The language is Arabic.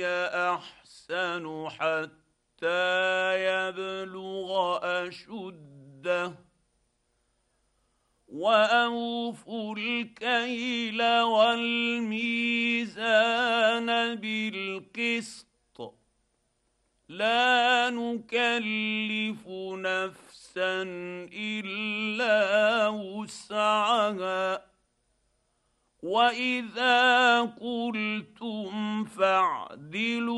احسن حتى يبلغ اشده واوفوا الكيل والميزان بالقسط لا نكلف نفسا الا وسعها واذا قلتم فاعدلوا